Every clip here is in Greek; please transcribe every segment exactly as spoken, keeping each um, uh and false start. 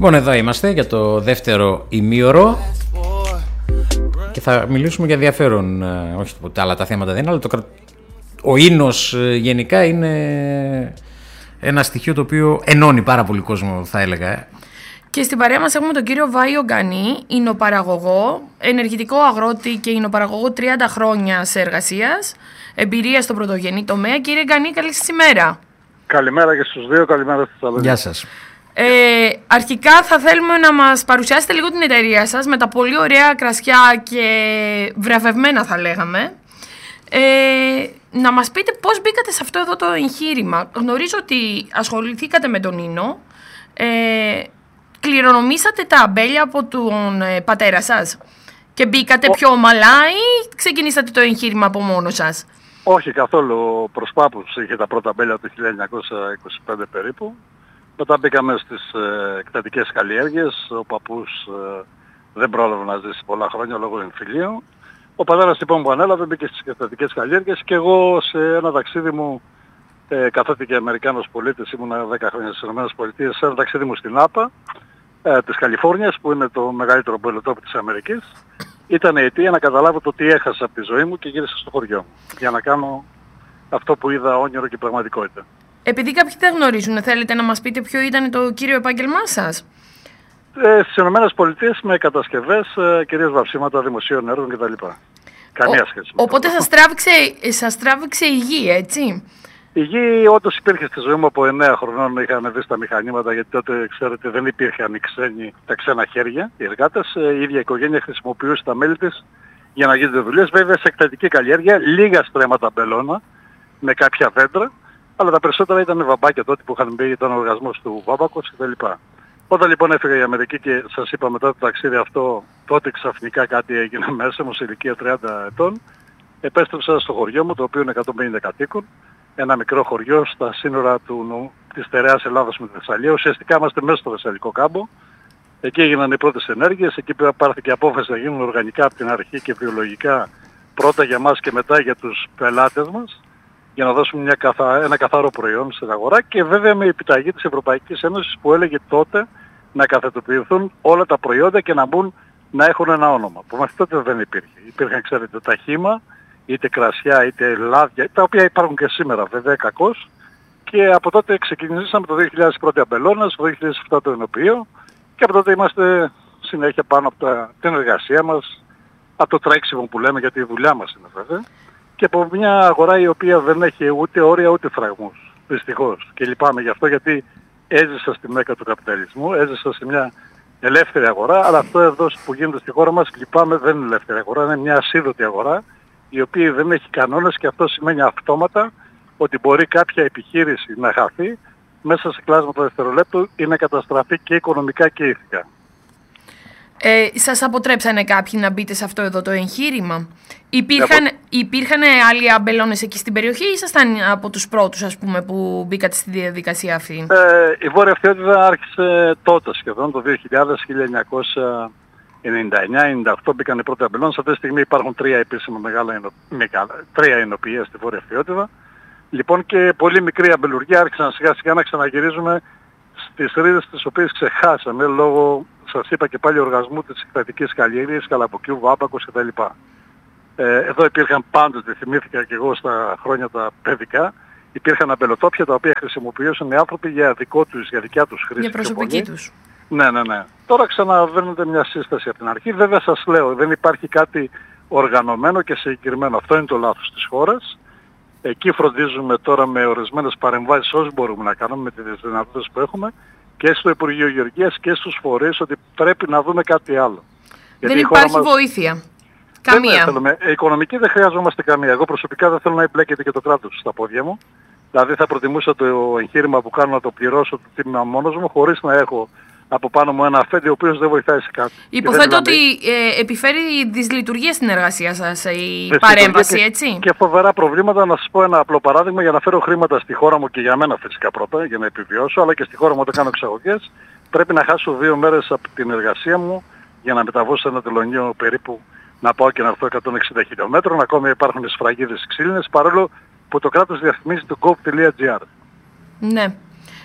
Λοιπόν, εδώ είμαστε για το δεύτερο ημίωρο και θα μιλήσουμε για ενδιαφέρον, όχι τα άλλα τα θέματα δεν είναι, αλλά το, ο ίνος γενικά είναι ένα στοιχείο το οποίο ενώνει πάρα πολύ κόσμο, θα έλεγα. Και στην παρέα μας έχουμε τον κύριο Βάιο Γκανή, ινοπαραγωγό, ενεργητικό αγρότη και ινοπαραγωγό τριάντα χρόνια σε εργασίας, εμπειρία στο πρωτογενή τομέα. Κύριε Γκανή, καλή σας ημέρα. Καλημέρα και στους δύο, καλημέρα στις άλλες. Γεια σας. Ε, αρχικά θα θέλουμε να μας παρουσιάσετε λίγο την εταιρεία σας με τα πολύ ωραία κρασιά και βραβευμένα θα λέγαμε. Ε, να μας πείτε πώς μπήκατε σε αυτό εδώ το εγχείρημα. Γνωρίζω ότι ασχοληθήκατε με τον ίνο. Ε, κληρονομήσατε τα αμπέλια από τον ε, πατέρα σας και μπήκατε πιο ομαλά ή ξεκινήσατε το εγχείρημα από μόνο σας? Όχι καθόλου. Ο προσπάπους είχε τα πρώτα αμπέλια το χίλια εννιακόσια είκοσι πέντε περίπου. Μετά μπήκαμε στις ε, εκτατικές καλλιέργειες. Ο παππούς ε, δεν πρόλαβε να ζήσει πολλά χρόνια λόγω εμφυλίου. Ο πατέρας λοιπόν που ανέλαβε μπήκε στις εκτατικές καλλιέργειες και εγώ σε ένα ταξίδι μου, ε, καθότι και Αμερικάνος πολίτης, ήμουνα δέκα χρόνια στις ΗΠΑ, σε ένα ταξίδι μου στην Άπα ε, της Καλιφόρνιας, που είναι το μεγαλύτερο πολυτόπι της Αμερικής. Ήταν η αιτία να καταλάβω το τι έχασα από τη ζωή μου και γύρισα στο χωριό μου για να κάνω αυτό που είδα όνειρο και πραγματικότητα. Επειδή κάποιοι δεν γνωρίζουν, θέλετε να μας πείτε ποιο ήταν το κύριο επάγγελμά σας? Ε, στις ΗΠΑ με κατασκευές, ε, κυρίως βαυσίματα δημοσίων έργων κτλ. Καμία Ο, σχέση. Οπότε σας τράβηξε, σας τράβηξε η γη, έτσι? Η γη όντως υπήρχε στη ζωή μου. Από εννέα χρονών είχα ανεβεί στα μηχανήματα, γιατί τότε ξέρετε δεν υπήρχαν οι ξένοι, τα ξένα χέρια, οι εργάτες. Η ίδια η οικογένεια χρησιμοποιούσε τα μέλη της για να γίνονται δουλειές. Βέβαια σε εκτατική καλλιέργεια, λίγα στρέμματα μπελώνα με κάποια δέντρα, αλλά τα περισσότερα ήταν βαμπάκια τότε που είχαν μπει, ήταν ο οργασμός του βάμπακος κτλ. Όταν λοιπόν έφυγα η Αμερική και σας είπα μετά το ταξίδι αυτό, τότε ξαφνικά κάτι έγινε μέσα μου σε ηλικία τριάντα ετών, επέστρεψα στο χωριό μου, το οποίο είναι εκατόν πενήντα κατοίκων, ένα μικρό χωριό στα σύνορα του, της στερεάς Ελλάδας με τη Θεσσαλία. Ουσιαστικά είμαστε μέσα στο Θεσσαλικό κάμπο. Εκεί έγιναν οι πρώτες ενέργειες, εκεί πάρθηκε απόφαση να γίνουν οργανικά από την αρχή και βιολογικά πρώτα για μας και μετά για τους πελάτες μας, για να δώσουμε μια καθα... ένα καθαρό προϊόν στην αγορά, και βέβαια με επιταγή της Ευρωπαϊκής Ένωσης που έλεγε τότε να καθετοποιηθούν όλα τα προϊόντα και να μπουν να έχουν ένα όνομα, που μέχρι τότε δεν υπήρχε. Υπήρχαν, ξέρετε, τα χύμα, είτε κρασιά είτε λάδια, τα οποία υπάρχουν και σήμερα βέβαια κακώς, και από τότε ξεκινήσαμε το δύο χιλιάδες πρώτη αμπελώνας, το δύο χιλιάδες επτά το ενοποιείο, και από τότε είμαστε συνέχεια πάνω από τα... την εργασία μας, από το τρέξιμο που λέμε, γιατί η δουλειά μας είναι βέβαια, και από μια αγορά η οποία δεν έχει ούτε όρια ούτε φραγμούς, δυστυχώς. Και λυπάμαι γι' αυτό, γιατί έζησα στη μέκα του καπιταλισμού, έζησα σε μια ελεύθερη αγορά, αλλά αυτό εδώ που γίνεται στη χώρα μας, λυπάμαι, δεν είναι ελεύθερη αγορά, είναι μια ασίδωτη αγορά, η οποία δεν έχει κανόνες, και αυτό σημαίνει αυτόματα ότι μπορεί κάποια επιχείρηση να χαθεί μέσα σε κλάσματα δευτερολέπτου ή να καταστραφεί και οικονομικά και ηθικά. Ε, σας αποτρέψανε κάποιοι να μπείτε σε αυτό εδώ το εγχείρημα? Υπήρχαν, από... υπήρχαν άλλοι αμπελώνες εκεί στην περιοχή ή ήσασταν από τους πρώτους, ας πούμε, που μπήκατε στη διαδικασία αυτή? Ε, η Βόρεια Φθιώτιδα άρχισε τότε σχεδόν, το δύο χιλιάδες, χίλια εννιακόσια ενενήντα εννιά ενενήντα οκτώ μπήκαν οι πρώτοι αμπελώνες. Αυτή τη στιγμή υπάρχουν τρία επίσημα μεγάλα, μεγάλα τρία εινοποιεία στη Βόρεια Φθιώτιδα. Λοιπόν, και πολύ μικρή αμπελουργία άρχισαν σιγά σιγά να ξαναγυρίζουμε στις ρίζες τις οποίες ξεχάσαμε λόγω, σας είπα και πάλι, οργασμού της εκτατικής καλλιέργειας, καλαμποκιού, βάμπακος κτλ. Ε, εδώ υπήρχαν πάντοτε, θυμήθηκα και εγώ στα χρόνια τα παιδικά, υπήρχαν αμπελοτόπια τα οποία χρησιμοποιούσαν οι άνθρωποι για δικό τους, για δικιά τους χρήση. Για προσωπική τους. Ναι, ναι, ναι. Τώρα ξαναβαίνετε μια σύσταση από την αρχή. Βέβαια σας λέω, δεν υπάρχει κάτι οργανωμένο και συγκεκριμένο. Αυτό είναι το λάθος της χώρας. Εκεί φροντίζουμε τώρα με ορισμένες παρεμβάσεις όσοι μπορούμε να κάνουμε με τις δυνατότητες που έχουμε, και στο Υπουργείο Γεωργίας και στους φορείς, ότι πρέπει να δούμε κάτι άλλο. Δεν υπάρχει μας... βοήθεια. Καμία. Δεν θέλουμε. Οικονομική δεν χρειαζόμαστε καμία. Εγώ προσωπικά δεν θέλω να εμπλέκεται και το κράτος στα πόδια μου. Δηλαδή θα προτιμούσα το εγχείρημα που κάνω να το πληρώσω το τίμημα μόνος μου, χωρίς να έχω από πάνω μου ένα αφέντη ο οποίος δεν βοηθάει σε κάτι. Υποθέτω ότι ε, επιφέρει δυσλειτουργία στην εργασία σας η παρέμβαση, και, έτσι. Και φοβερά προβλήματα. Να σας πω ένα απλό παράδειγμα για να φέρω χρήματα στη χώρα μου και για μένα φυσικά πρώτα, για να επιβιώσω, αλλά και στη χώρα μου όταν κάνω εξαγωγές. Πρέπει να χάσω δύο μέρες από την εργασία μου για να μεταβώ σε ένα τελωνίο περίπου, να πάω και να έρθω εκατόν εξήντα χιλιόμετρων. Ακόμα υπάρχουν σφραγίδες ξύλινες, παρόλο που το κράτος διαφημίζει το gov τελεία gr. Ναι.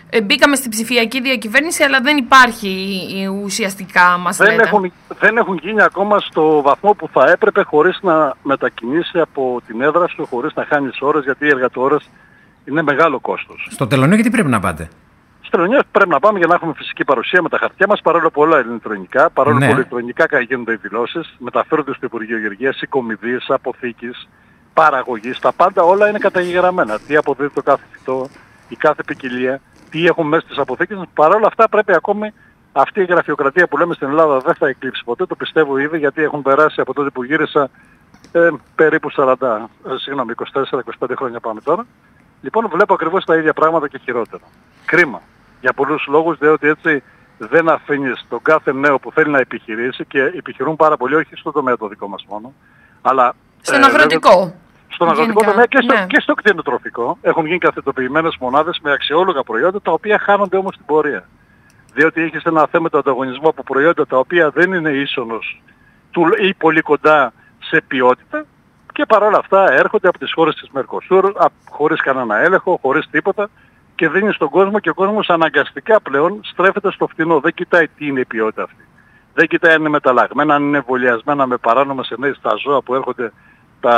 Ε, μπήκαμε στην ψηφιακή διακυβέρνηση, αλλά δεν υπάρχει ουσιαστικά, μας δεν λέτε. Έχουν, δεν έχουν γίνει ακόμα στο βαθμό που θα έπρεπε, χωρίς να μετακινήσει από την έδρα σου, χωρίς να χάνεις ώρες, γιατί οι εργατόρες είναι μεγάλο κόστος. Στο Τελωνείο γιατί πρέπει να πάτε? Στο Τελωνείο πρέπει να πάμε για να έχουμε φυσική παρουσία με τα χαρτιά μας, παρόλο που όλα είναι ηλεκτρονικά, παρόλο Ναι. που ηλεκτρονικά γίνονται οι δηλώσεις, μεταφέρονται στο Υπουργείο Γεωργίας, οικομηδίες, αποθήκης, παραγωγής, τα πάντα όλα είναι καταγεγραμμένα. Τι αποδίδει το κάθε φυτό, η κάθε ποικιλία, τι έχουν μέσα στις αποθήκες. Παρόλα αυτά πρέπει ακόμη αυτή η γραφειοκρατία που λέμε στην Ελλάδα δεν θα εκλείψει ποτέ, το πιστεύω ήδη, γιατί έχουν περάσει από τότε που γύρισα ε, περίπου σαράντα, ε, συγγνώμη, είκοσι τέσσερα είκοσι πέντε χρόνια πάμε τώρα. Λοιπόν, βλέπω ακριβώς τα ίδια πράγματα και χειρότερα. Κρίμα. Για πολλούς λόγους, διότι έτσι δεν αφήνεις τον κάθε νέο που θέλει να επιχειρήσει, και επιχειρούν πάρα πολύ, όχι στο τομέα το δικό μας μόνο, αλλά Στον ε, αγροτικό. βέβαια, στον αγροτικό τομέα και στο, ναι. και στο κτηνοτροφικό έχουν γίνει καθετοποιημένες μονάδες με αξιόλογα προϊόντα, τα οποία χάνονται όμως στην πορεία. Διότι έχεις ένα θέμα του ανταγωνισμού από προϊόντα τα οποία δεν είναι ίσονος ή πολύ κοντά σε ποιότητα, και παρόλα αυτά έρχονται από τις χώρες της Μερκοσούρ, χωρίς κανένα έλεγχο, χωρίς τίποτα, και δίνει στον κόσμο, και ο κόσμος αναγκαστικά πλέον στρέφεται στο φτηνό. Δεν κοιτάει τι είναι η ποιότητα αυτή. Δεν κοιτάει αν είναι μεταλλαγμένα, αν είναι εμβολιασμένα με παράνομες ενέργειες τα ζώα που έρχονται, τα,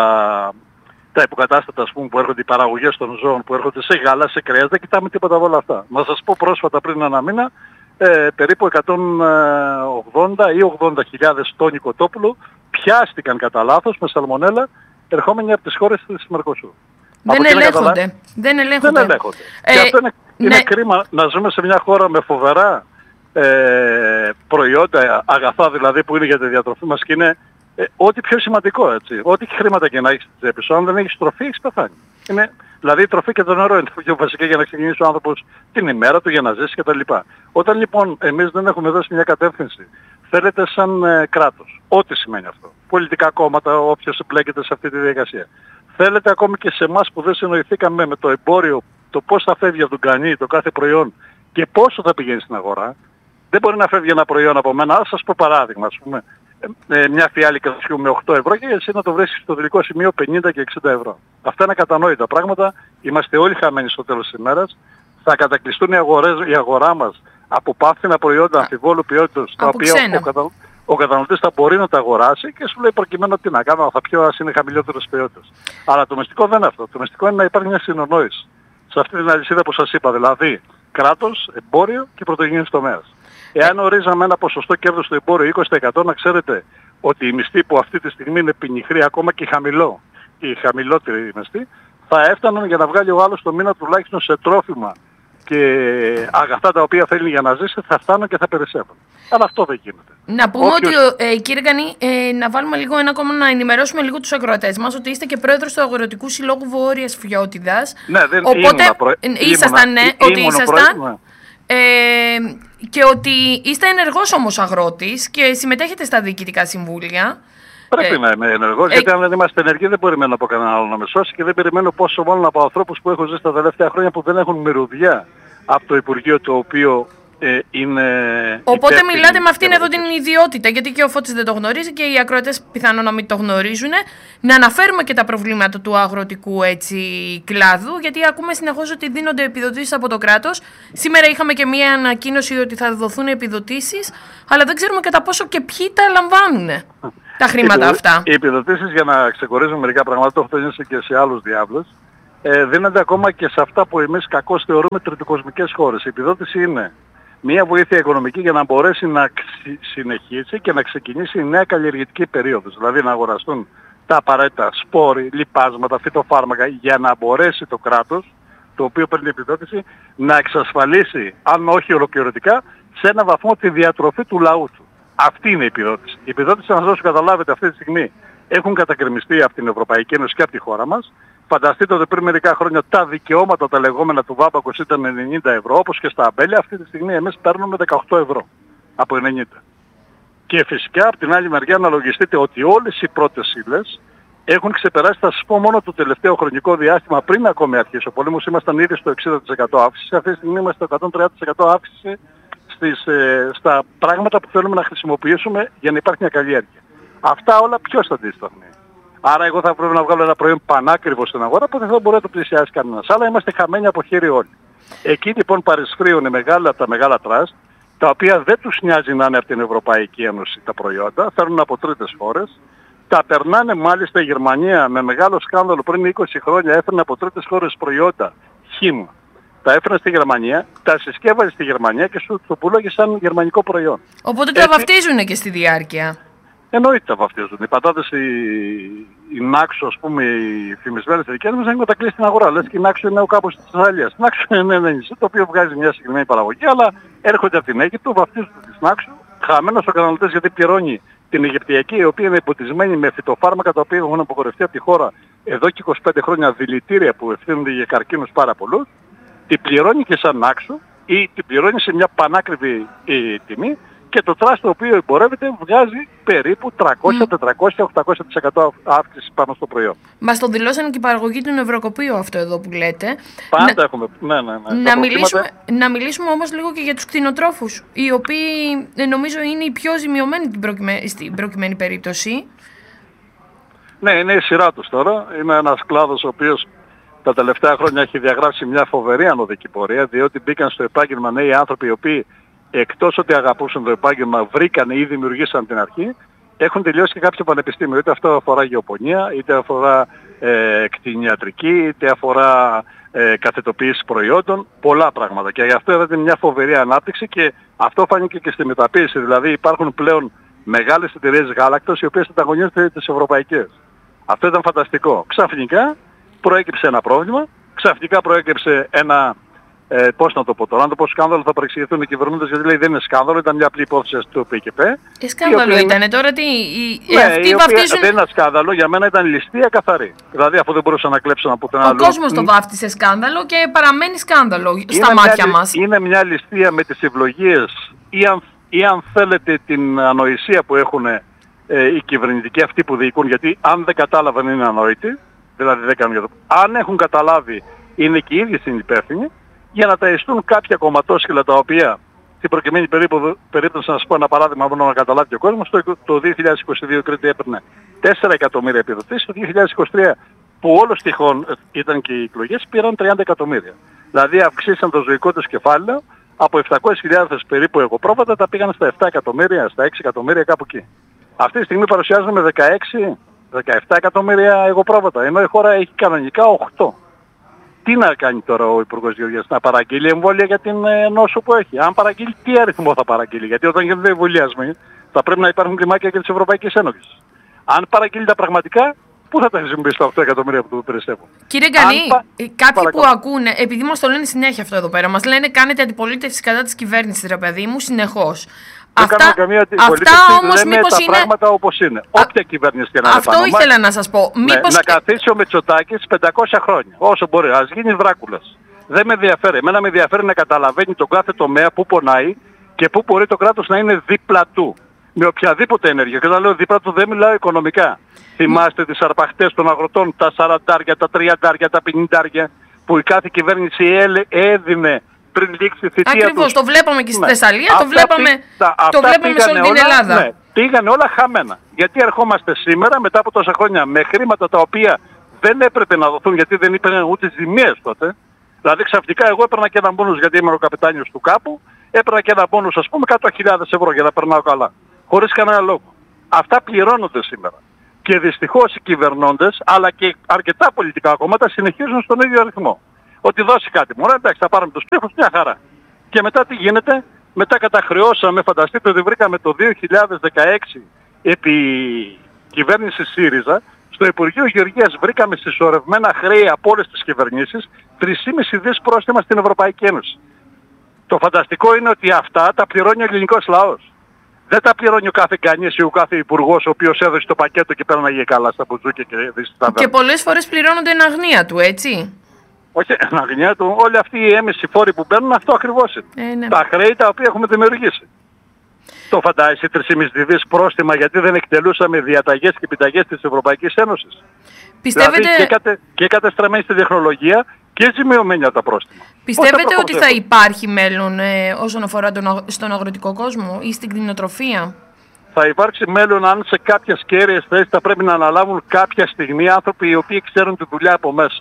τα υποκατάστατα, ας πούμε, που έρχονται, οι παραγωγές των ζώων που έρχονται σε γάλα, σε κρέας. Δεν κοιτάμε τίποτα από όλα αυτά. Να σας πω, πρόσφατα πριν ένα μήνα, ε, περίπου εκατόν ογδόντα ή ογδόντα χιλιάδες τόνοι κοτόπουλου πιάστηκαν κατά λάθος με σαλμονέλα, ερχόμενοι από τις χώρες της Μερκοσούρ. Δεν ελέγχονται. Δεν ελέγχονται. Δεν ελέγχονται. Ε, και αυτό είναι, ναι. είναι κρίμα να ζούμε σε μια χώρα με φοβερά ε, προϊόντα, αγαθά δηλαδή, που είναι για τη διατροφή μας, και είναι ε, ό,τι πιο σημαντικό, έτσι. Ό,τι χρήματα και να έχεις στην τσέπη σου, αν δεν έχεις τροφή, έχεις πεθάνει. Είναι, δηλαδή η τροφή και το νερό είναι το πιο βασικό για να ξεκινήσει ο άνθρωπος την ημέρα του, για να ζήσει κτλ. Όταν λοιπόν εμείς δεν έχουμε δώσει μια κατεύθυνση, θέλετε σαν ε, κράτος, ό,τι σημαίνει αυτό, πολιτικά κόμματα, όποιος εμπλέκεται σε αυτή τη διαδικασία, θέλετε ακόμη και σε εμάς που δεν συνοηθήκαμε με το εμπόριο, το πώς θα φεύγει από τον κανί το κάθε προϊόν και πόσο θα πηγαίνει στην αγορά. Δεν μπορεί να φεύγει ένα προϊόν από μένα. Ας σας πω παράδειγμα, ας πούμε, ε, μια φιάλη κρασιού με οκτώ ευρώ και εσύ να το βρίσκεις στο τελικό σημείο πενήντα και εξήντα ευρώ. Αυτά είναι κατανόητα πράγματα. Είμαστε όλοι χαμένοι στο τέλος της ημέρας. Θα κατακλειστούν οι αγορές, η αγορά μας από πάφθηνα προϊόντα αμφιβόλου ποιότητας, τα οποία ο, κατα... ο καταναλωτής θα μπορεί να τα αγοράσει και σου λέει προκειμένου τι να κάνω, θα πιω, ας είναι χαμηλότερες ποιότητες. Αλλά το μυστικό δεν είναι αυτό. Το μυστικό είναι να υπάρχει μια συνονόηση σε αυτή την αλυσίδα που σας είπα, δηλαδή κράτος, εμπόριο και πρωτογενής τομέας. Εάν ορίζαμε ένα ποσοστό κέρδος στο εμπόριο είκοσι τοις εκατό, να ξέρετε ότι η μισθή που αυτή τη στιγμή είναι ποινιχρή, ακόμα και χαμηλό, η χαμηλότερη μισθή, θα έφταναν για να βγάλει ο άλλος το μήνα τουλάχιστον σε τρόφιμα και αγαθά τα οποία θέλει για να ζήσει, θα φτάνουν και θα περισσεύουν. Αλλά αυτό δεν γίνεται. Να πούμε Όποιος... ότι, ε, κύριε Γκανή, ε, να βάλουμε λίγο ένα ακόμα, να ενημερώσουμε λίγο τους ακροατές μας, ότι είστε και πρόεδρος του Αγροτικού Συλλόγου Βόρειας Φιώτιδας. Ναι, δεν Οπότε, προ... ήσασταν, ναι, ότι ήσασταν. Προ... Ε, και ότι είστε ενεργός όμως αγρότης και συμμετέχετε στα διοικητικά συμβούλια. Πρέπει ε, να είμαι ενεργός, ε, γιατί αν δεν είμαστε ενεργοί δεν μπορεί να πω κανένα άλλο να με σώσει, και δεν περιμένω πόσο μάλλον από ανθρώπους που έχω ζήσει τα τελευταία χρόνια που δεν έχουν μυρωδιά από το Υπουργείο το οποίο ε, είναι... Οπότε υπεύθυνοι. μιλάτε με αυτήν εδώ την ιδιότητα, γιατί και ο Φώτης δεν το γνωρίζει και οι ακροατές πιθανόν να μην το γνωρίζουν. Να αναφέρουμε και τα προβλήματα του αγροτικού έτσι, κλάδου, γιατί ακούμε συνεχώς ότι δίνονται επιδοτήσεις από το κράτος. Σήμερα είχαμε και μία ανακοίνωση ότι θα δοθούν επιδοτήσεις, αλλά δεν ξέρουμε κατά πόσο και ποιοι τα λαμβάνουν τα χρήματα αυτά. Οι επιδοτήσεις, για να ξεχωρίζουμε μερικά πράγματα, το έχω τονίσει και σε άλλους διάβλους, ε, δίνονται ακόμα και σε αυτά που εμείς κακώς θεωρούμε τριτοκοσμικές χώρες. Η επιδότηση είναι μια βοήθεια οικονομική για να μπορέσει να συνεχίσει και να ξεκινήσει η νέα καλλιεργητική περίοδος. Δηλαδή να αγοραστούν τα απαραίτητα σπόροι, λιπάσματα, φυτοφάρμακα, για να μπορέσει το κράτος, το οποίο παίρνει επιδότηση, να εξασφαλίσει, αν όχι ολοκληρωτικά, σε ένα βαθμό τη διατροφή του λαού του. Αυτή είναι η επιδότηση. Η επιδότηση, να σας δώσω καταλάβετε, αυτή τη στιγμή έχουν κατακρεμιστεί από την Ευρωπαϊκή Ένωση και από τη χώρα μας. Φανταστείτε ότι πριν μερικά χρόνια τα δικαιώματα τα λεγόμενα του Βάμπακος ήταν ενενήντα ευρώ, όπως και στα αμπέλια. Αυτή τη στιγμή εμείς παίρνουμε δεκαοκτώ ευρώ από ενενήντα. Και φυσικά από την άλλη μεριά αναλογιστείτε ότι όλες οι πρώτες ύλες έχουν ξεπεράσει, θα σας πω μόνο το τελευταίο χρονικό διάστημα, πριν ακόμη αρχίσει ο πόλεμος, ήμασταν ήδη στο εξήντα τοις εκατό αύξηση. Αυτή τη στιγμή είμαστε στο εκατόν τριάντα τοις εκατό αύξηση στις, ε, στα πράγματα που θέλουμε να χρησιμοποιήσουμε για να υπάρχει μια καλλιέργεια. Αυτά όλα ποιος θα αντισταθμεί. Άρα εγώ θα πρέπει να βγάλω ένα προϊόν πανάκριβο στην αγορά που δεν θα μπορεί να το πλησιάσει κανένας. Αλλά είμαστε χαμένοι από χέρι όλοι. Εκεί λοιπόν παρισφρίουν μεγάλα, τα μεγάλα τραστ, τα οποία δεν τους νοιάζει να είναι από την Ευρωπαϊκή Ένωση τα προϊόντα, φέρνουν από τρίτες χώρες, τα περνάνε μάλιστα η Γερμανία με μεγάλο σκάνδαλο πριν είκοσι χρόνια, έφερνε από τρίτες χώρες προϊόντα, χύμα. Τα έφερνε στη Γερμανία, τα συσκεύαζε στη Γερμανία και σου το πουλάγε σαν γερμανικό προϊόν. Οπότε τα βαφτίζουν και στη διάρκεια. Εννοείται τα βαφτίζουν. Οι πατάτες, η, η Νάξο, ας πούμε, οι φημισμένες δικές μας, έχουν τα κλείσει στην αγορά. Λες και η Νάξο είναι ο κάπως της Ισραηλίας. Η Νάξο είναι ένα νησί το οποίο βγάζει μια συγκεκριμένη παραγωγή, αλλά έρχονται από την Αίγυπτο, βαφτίζουν τη Νάξο, χαμένος ο καταναλωτής γιατί πληρώνει την Αιγυπτιακή, η οποία είναι υποτισμένη με φυτοφάρμακα τα οποία έχουν απογορευτεί από τη χώρα εδώ και είκοσι πέντε χρόνια, δηλητήρια που ευθύνονται για καρκίνους πάρα πολλούς, την πληρώνει και σαν Νάξο ή την πληρώνει σε μια πανάκριβη ε, τιμή. Και το τράστ το οποίο εμπορεύεται βγάζει περίπου τριακόσια, τετρακόσια, οκτακόσια τοις εκατό αύξηση πάνω στο προϊόν. Μας το δηλώσανε και η παραγωγή του Νευροκοπείου αυτό εδώ που λέτε. Πάντα να... έχουμε. Ναι, ναι, ναι. Να, μιλήσουμε, να μιλήσουμε όμως λίγο και για τους κτηνοτρόφους, οι οποίοι νομίζω είναι οι πιο ζημιωμένοι την προκειμένη, στην προκειμένη περίπτωση. Ναι, είναι η σειρά τους τώρα. Είναι ένας κλάδος ο οποίος τα τελευταία χρόνια έχει διαγράψει μια φοβερή ανωδική πορεία, διότι μπήκαν στο επάγγελμα νέοι άνθρωποι οι οποίοι εκτός ότι αγαπούσαν το επάγγελμα, βρήκαν ή δημιουργήσαν την αρχή, έχουν τελειώσει και κάποιο πανεπιστήμιο. Είτε αυτό αφορά γεωπονία, είτε αφορά ε, κτηνιατρική, είτε αφορά ε, καθετοποίηση προϊόντων, πολλά πράγματα. Και γι' αυτό είδατε μια φοβερή ανάπτυξη και αυτό φάνηκε και στη μεταποίηση. Δηλαδή υπάρχουν πλέον μεγάλες εταιρείες γάλακτος οι οποίες ανταγωνίζονται τις ευρωπαϊκές. Αυτό ήταν φανταστικό. Ξαφνικά προέκυψε ένα πρόβλημα, ξαφνικά προέκυψε ένα... Ε, πώς να το πω τώρα, αν το πω σκάνδαλο θα παρεξηγηθούν οι κυβερνούντες γιατί λέει δεν είναι σκάνδαλο, ήταν μια απλή υπόθεση του ΠΚΠ. Ε, σκάνδαλο ήταν, τώρα τι, οι, ναι, αυτοί η βαφτίζουν... Δεν είναι σκάνδαλο, για μένα ήταν ληστεία καθαρή. Δηλαδή αφού δεν μπορούσαν να κλέψουν από την άλλη. Ο κόσμος το βάφτισε σκάνδαλο και παραμένει σκάνδαλο είναι στα μάτια μια, μας. Είναι μια ληστεία με τις ευλογίες ή αν, ή αν θέλετε την ανοησία που έχουν ε, οι κυβερνητικοί αυτοί που διοικούν, γιατί αν δεν κατάλαβαν είναι ανόητοι, δηλαδή δεν κάνουν για το... Αν έχουν καταλάβει είναι και οι ίδιοι συνυπεύθυνοι, για να ταιστούν κάποια κομματόσκυλα τα οποία στην προκειμένη περίπτωση, να σας πω ένα παράδειγμα μόνο να καταλάβει και ο κόσμος, το, το δύο χιλιάδες είκοσι δύο η Κρήτη έπαιρνε τέσσερα εκατομμύρια επιδοτήσεις, το δύο χιλιάδες είκοσι τρία που όλος τυχόν ήταν και οι εκλογές πήραν τριάντα εκατομμύρια. Δηλαδή αυξήσαν το ζωικό τους κεφάλαιο από επτακόσιες χιλιάδες περίπου εγωπρόβατα τα πήγαν στα επτά εκατομμύρια, στα έξι εκατομμύρια κάπου εκεί. Αυτή τη στιγμή παρουσιάζουν με δεκαέξι δεκαεπτά εκατομμύρια εγωπρόβατα, ενώ η χώρα έχει κανονικά οκτώ. Τι να κάνει τώρα ο Υπουργός Γεωργίας, να παραγγείλει εμβόλια για την ε, νόσο που έχει. Αν παραγγείλει, τι αριθμό θα παραγγείλει. Γιατί όταν γίνονται εμβολιασμοί θα πρέπει να υπάρχουν κλιμάκια και της Ευρωπαϊκής Ένωσης. Αν παραγγείλει τα πραγματικά, πού θα τα χρησιμοποιήσει τα οκτώ εκατομμύρια που του περισσεύουν. Κύριε Γκανή, πα... κάποιοι Παρακαλώ. που ακούνε, επειδή μας το λένε συνέχεια αυτό εδώ πέρα, μας λένε κάνετε αντιπολίτευση κατά της κυβέρνησης, ρε παιδί μου, συνεχώς. Δεν Αυτά, κάνουμε καμία αυτά όμως λέμε μήπως τα είναι... πράγματα όπως είναι. Όποια κυβέρνηση και να είναι. Αυτό πάνω, ήθελα να σας πω. Ναι, Μήπως... να καθίσει ο Μητσοτάκης πεντακόσια χρόνια. Όσο μπορεί. Ας γίνει Δράκουλας. Δεν με ενδιαφέρει. Εμένα με ενδιαφέρει να καταλαβαίνει τον κάθε τομέα που πονάει και που μπορεί το κράτος να είναι δίπλα του. Με οποιαδήποτε ενέργεια. Και όταν λέω δίπλα του δεν μιλάω οικονομικά. Θυμάστε τις αρπαχτές των αγροτών, τα σαραντάρια, τα τριαντάρια, τα πενηντάρια που η κάθε κυβέρνηση έδινε πριν λήξει η θητεία τους. Ακριβώς, το βλέπαμε και στη Ναι. Θεσσαλία, το Αυτά βλέπαμε, πή- τα- το αυτά βλέπαμε σε όλη πήγανε την όλα, Ελλάδα. Ναι, πήγανε όλα χαμένα. Γιατί ερχόμαστε σήμερα μετά από τόσα χρόνια με χρήματα τα οποία δεν έπρεπε να δοθούν γιατί δεν είπαν ούτε ζημίες τότε. Δηλαδή ξαφνικά εγώ έπαιρνα και ένα μπόνους γιατί ήμουν ο καπετάνιος του κάπου, έπαιρνα και ένα μπόνους ας πούμε εκατό χιλιάδες ευρώ για να περνάω καλά. Χωρίς κανένα λόγο. Αυτά πληρώνονται σήμερα. Και δυστυχώς οι κυβερνώντες αλλά και αρκετά πολιτικά κόμματα συνεχίζουν στον ίδιο αριθμό. Ότι δώσει κάτι μόνο, εντάξει θα πάρουμε τους ψήφους, μια χαρά. Και μετά τι γίνεται, μετά καταχρεώσαμε, φανταστείτε ότι βρήκαμε το δύο χιλιάδες δεκαέξι επί κυβέρνηση ΣΥΡΙΖΑ, στο Υπουργείο Γεωργίας βρήκαμε συσσωρευμένα χρέη από όλες τις κυβερνήσεις τρεις κόμμα πέντε δις πρόστιμα στην Ευρωπαϊκή Ένωση. Το φανταστικό είναι ότι αυτά τα πληρώνει ο ελληνικός λαός. Δεν τα πληρώνει ο κάθε κανείς ή ο κάθε υπουργός ο οποίος έδωσε το πακέτο και πέρναγε καλά στα μπουζούκια και δεις τα Και πολλές φορές πληρώνονται εν αγνία του, έτσι. Όχι, εν αγνία του, όλοι αυτοί οι έμεσοι φόροι που παίρνουν αυτό ακριβώς είναι. Ε, ναι. Τα χρέη τα οποία έχουμε δημιουργήσει. Το φαντάζεσαι τρεις κόμμα πέντε δις πρόστιμα γιατί δεν εκτελούσαμε διαταγές και επιταγές της Ευρωπαϊκής Ένωσης. Πιστεύετε, Δηλαδή και, κατε, και κατεστραμμένη στη τεχνολογία και ζημιωμένη από τα πρόστιμα. πιστεύετε ότι θα υπάρχει μέλλον ε, όσον αφορά τον, αγ- στον αγροτικό κόσμο ή στην κτηνοτροφία? Θα υπάρξει μέλλον αν σε κάποιες κέρυες θέσεις θα πρέπει να αναλάβουν κάποια στιγμή άνθρωποι οι οποίοι ξέρουν τη δουλειά από μέσα.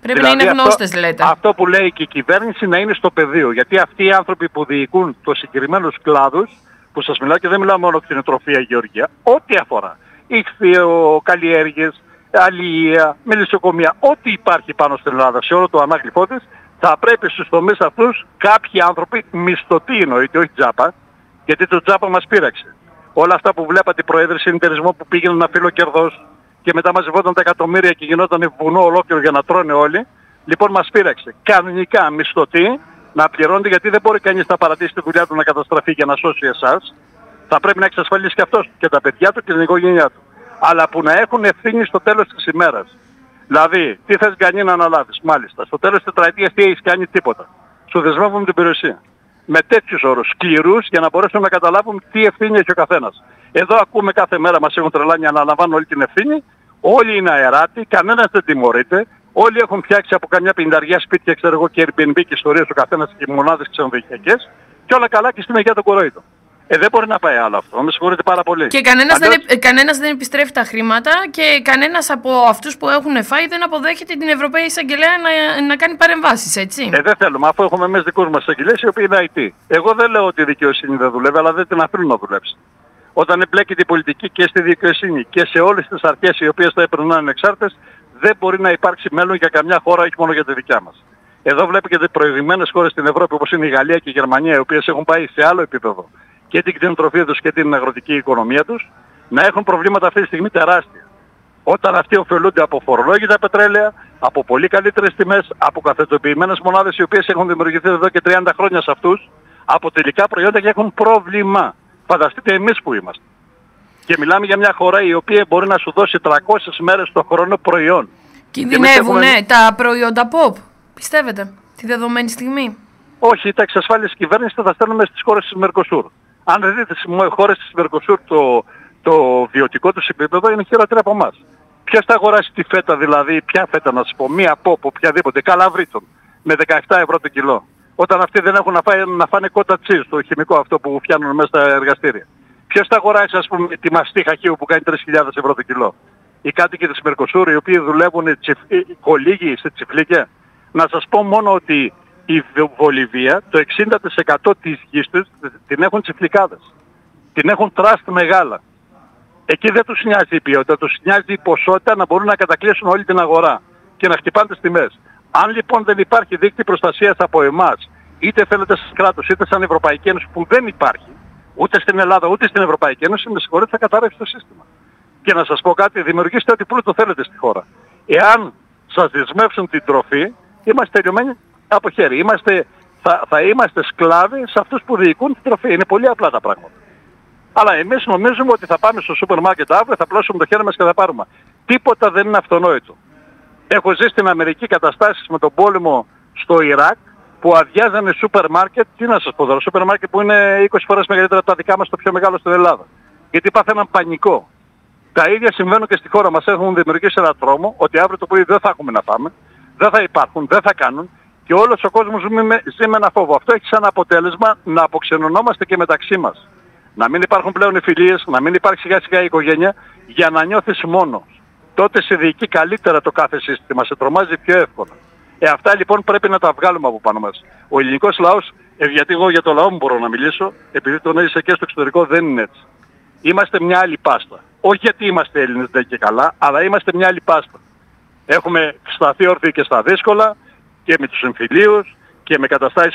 Πρέπει δηλαδή να είναι γνώστες, αυτό, λέτε. Αυτό που λέει και η κυβέρνηση να είναι στο πεδίο. Γιατί αυτοί οι άνθρωποι που διοικούν τους συγκεκριμένους κλάδους, που σας μιλάω και δεν μιλάω μόνο κτηνοτροφία, γεωργία, ό,τι αφορά. Ηχθείο, καλλιέργειες, αλληλεία, μελισσοκομεία, ό,τι υπάρχει πάνω στην Ελλάδα, σε όλο το ανάγλυφό της, θα πρέπει στους τομείς αυτούς κάποιοι άνθρωποι, μισθωτοί εννοείται, όχι τζάπα, γιατί το τζάπα μας πείραξε. Όλα αυτά που βλέπατε, οι προέδροι συνεταιρισμών που πήγαιναν να φύλλο κερδός και μετά μαζευόταν τα εκατομμύρια και γινόταν βουνό ολόκληρο για να τρώνε όλοι, λοιπόν μας πείραξε. Κανονικά μισθωτοί να πληρώνονται, γιατί δεν μπορεί κανείς να παρατήσει τη δουλειά του να καταστραφεί για να σώσει εσάς. Θα πρέπει να εξασφαλίσει και αυτός και τα παιδιά του και την οικογένειά του. Αλλά που να έχουν ευθύνη στο τέλος της ημέρας. Δηλαδή, τι θες Γκανή να αναλάβεις, μάλιστα. Στο τέλος της τετραετίας τι έχεις κάνει, τίποτα. Σου δεσμεύουμε την περιουσία. Με τέτοιους όρους σκληρούς για να μπορέσουμε να καταλάβουμε τι ευθύνη έχει ο καθένας. Εδώ ακούμε κάθε μέρα, μας έχουν τρελάνει, αναλαμβάνουν όλη την ευθύνη. Όλοι είναι αεράτοι, κανένας δεν τιμωρείται. Όλοι έχουν φτιάξει από καμιά πενταριά σπίτια, ξέρω εγώ, και Airbnb και ιστορίες ο καθένας και μονάδες ξενοδοχειακές. Και όλα καλά και στην Αγία των Κορόιδων. Ε, δεν μπορεί να πάει άλλο αυτό. Με συγχωρείτε πάρα πολύ. Και κανένας, Αλλιώς... δεν, κανένας δεν επιστρέφει τα χρήματα και κανένας από αυτούς που έχουν φάει δεν αποδέχεται την Ευρωπαϊκή Εισαγγελέα να, να κάνει παρεμβάσεις, έτσι. Ε, δεν θέλουμε, αφού έχουμε εμείς δικούς μας εισαγγελίες οι οποίοι είναι άι τι. Εγώ δεν λέω ότι η δικαιοσύνη δεν δουλεύει, αλλά δεν την αφήνουν να δουλέψει. Όταν εμπλέκεται η πολιτική και στη δικαιοσύνη και σε όλες τις αρχές οι οποίες θα έπρεπε να είναι εξάρτητες, δεν μπορεί να υπάρξει μέλλον για καμιά χώρα, όχι μόνο για τη δικιά μας. Εδώ βλέπετε και προηγμένες χώρες στην Ευρώπη όπως είναι η Γαλλία και η Γερμανία, οι οποίες έχουν πάει σε άλλο επίπεδο και την κτηνοτροφία τους και την αγροτική οικονομία τους, να έχουν προβλήματα αυτή τη στιγμή τεράστια. Όταν αυτοί ωφελούνται από φορολόγητα πετρέλαια, από πολύ καλύτερες τιμές, από καθετοποιημένες μονάδες οι οποίες έχουν δημιουργηθεί εδώ και τριάντα χρόνια σε αυτούς, από τελικά προϊόντα και έχουν πρόβλημα. Φανταστείτε εμείς που είμαστε. Και μιλάμε για μια χώρα η οποία μπορεί να σου δώσει τριακόσιες μέρες το χρόνο προϊόν. Κινδυνεύουν έχουμε... τα προϊόντα pop, πιστεύετε, τη δεδομένη στιγμή? Όχι, τα εξασφάλιση κυβέρνηση θα τα στέλνουμε στις χώρες της Μερκοσούρ. Αν δεν δείτε στις χώρες της Μερκοσούρ το, το βιωτικό τους επίπεδο είναι χειρότερο από εμάς. Ποιος θα αγοράσει τη φέτα δηλαδή, ποια φέτα να σας πω, μία pop, οποιαδήποτε, καλαβρίτων, με δεκαεπτά ευρώ το κιλό. Όταν αυτοί δεν έχουν να, φάει, να φάνε κότα τσίζ, το χημικό αυτό που φτιάχνουν μέσα στα εργαστήρια. Ποιος θα αγοράσει, ας πούμε, τη μαστή χαχείου που κάνει τρεις χιλιάδες ευρώ το κιλό. Οι κάτοικοι της Μερκοσούρ, οι οποίοι δουλεύουν τσιφ... κολύγοι σε τσιφλίκια. Να σας πω μόνο ότι η Βολιβία, το εξήντα τοις εκατό της γης τους την έχουν τσιφλικάδες. Την έχουν τραστ μεγάλα. Εκεί δεν τους νοιάζει η ποιότητα, τους νοιάζει η ποσότητα να μπορούν να κατακλείσουν όλη την αγορά και να χτυπάνε τις τιμές. Αν λοιπόν δεν υπάρχει δίκτυο προστασίας από εμάς, είτε θέλετε σαν κράτος είτε σαν Ευρωπαϊκή Ένωση που δεν υπάρχει, ούτε στην Ελλάδα ούτε στην Ευρωπαϊκή Ένωση, με συγχωρείτε, θα καταρρεύσει το σύστημα. Και να σας πω κάτι, δημιουργήστε ό,τι πλούτο θέλετε στη χώρα. Εάν σας δεσμεύσουν την τροφή, είμαστε τελειωμένοι από χέρι. Είμαστε, θα, θα είμαστε σκλάβοι σε αυτούς που διοικούν την τροφή. Είναι πολύ απλά τα πράγματα. Αλλά εμείς νομίζουμε ότι θα πάμε στο σούπερ μάρκετ αύριο, θα πλώσουμε το χέρι μας και θα πάρουμε. Τίποτα δεν είναι αυτονόητο. Έχω ζήσει στην Αμερική καταστάσεις με τον πόλεμο στο Ιράκ που αδειάζανε σούπερ μάρκετ. Τι να σας πω τώρα, σούπερ μάρκετ που είναι είκοσι φορές μεγαλύτερα από τα δικά μας, το πιο μεγάλο στην Ελλάδα. Γιατί πάθαιναν πανικό. Τα ίδια συμβαίνουν και στη χώρα μας. Έχουν δημιουργήσει ένα τρόμο ότι αύριο το πρωί δεν θα έχουμε να πάμε, δεν θα υπάρχουν, δεν θα κάνουν και όλος ο κόσμος ζει με, ζει με ένα φόβο. Αυτό έχει σαν αποτέλεσμα να αποξενωνόμαστε και μεταξύ μας. Να μην υπάρχουν πλέον οι φιλίες, να μην υπάρχει σιγά σιγά η οικογένεια για να νιώθεις μόνος. Τότε σε διοικεί καλύτερα το κάθε σύστημα, σε τρομάζει πιο εύκολα. Ε, αυτά λοιπόν πρέπει να τα βγάλουμε από πάνω μας. Ο ελληνικός λαός, ε, γιατί εγώ για το λαό μου μπορώ να μιλήσω, επειδή τον έζησα και στο εξωτερικό, δεν είναι έτσι. Είμαστε μια άλλη πάστα. Όχι γιατί είμαστε Έλληνες δεν και καλά, αλλά είμαστε μια άλλη πάστα. Έχουμε σταθεί όρθιοι και στα δύσκολα και με τους εμφυλίους και με καταστάσεις